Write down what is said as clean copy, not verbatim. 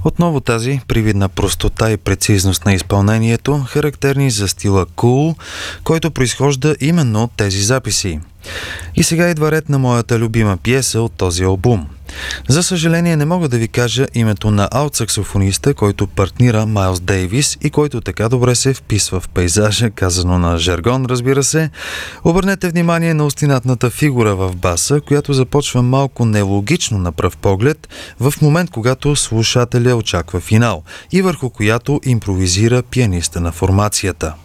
Отново тази привидна простота и прецизност на изпълнението, характерни за стила Cool, който произхожда именно от тези записи. И сега идва ред на моята любима пиеса от този албум. За съжаление не мога да ви кажа името на аут-саксофониста, който партнира Майлз Дейвис и който така добре се вписва в пейзажа, казано на жаргон, разбира се. Обърнете внимание на остинатната фигура в баса, която започва малко нелогично на пръв поглед, в момент когато слушателя очаква финал и върху която импровизира пианиста на формацията.